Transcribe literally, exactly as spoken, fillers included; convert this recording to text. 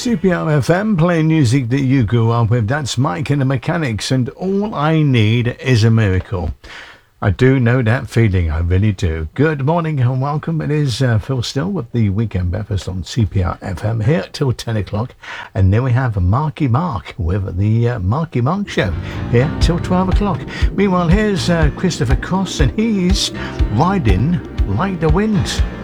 C P R F M, playing music that you grew up with. That's Mike and the Mechanics, and All I Need Is a Miracle. I do know that feeling, I really do. Good morning and welcome. It is uh, Phil Still with the Weekend Breakfast on C P R F M here till ten o'clock. And then we have Marky Mark with the uh, Marky Mark Show here till twelve o'clock. Meanwhile, here's uh, Christopher Cross, and he's Riding Like the Wind.